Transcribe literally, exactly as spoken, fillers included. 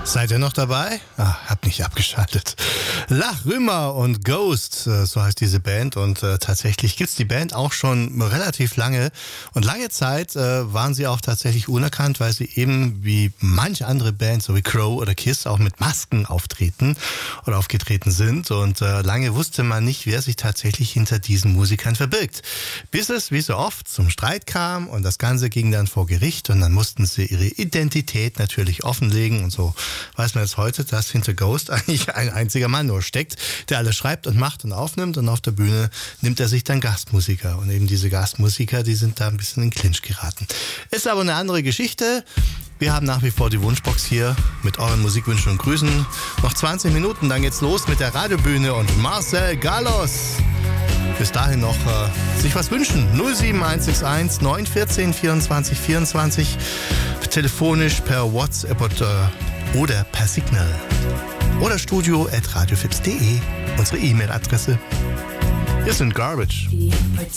Seid ihr noch dabei? Ah, hab nicht abgeschaltet. Lach, Rümmer und Ghost, äh, so heißt diese Band. Und äh, tatsächlich gibt's die Band auch schon relativ lange. Und lange Zeit äh, waren sie auch tatsächlich unerkannt, weil sie eben wie manche andere Bands, so wie Crow oder Kiss, auch mit Masken auftreten oder aufgetreten sind. Und äh, lange wusste man nicht, wer sich tatsächlich hinter diesen Musikern verbirgt. Bis es, wie so oft, zum Streit kam und das Ganze ging dann vor Gericht. Und dann mussten sie ihre Identität natürlich offenlegen. Und so weiß man jetzt heute, dass hinter Ghost eigentlich ein einziger Mann nur steckt, der alles schreibt und macht und aufnimmt, und auf der Bühne nimmt er sich dann Gastmusiker. Und eben diese Gastmusiker, die sind da ein bisschen in Clinch geraten. Ist aber eine andere Geschichte. Wir haben nach wie vor die Wunschbox hier mit euren Musikwünschen und Grüßen. Noch zwanzig Minuten, dann geht's los mit der Radiobühne und Marcel Gallos. Bis dahin noch äh, sich was wünschen. null sieben eins sechs eins neun eins vier vierundzwanzig vierundzwanzig. Telefonisch per WhatsApp oder, oder per Signal. Oder studio at radiofips punkt de. Unsere E-Mail-Adresse. Wir sind Garbage.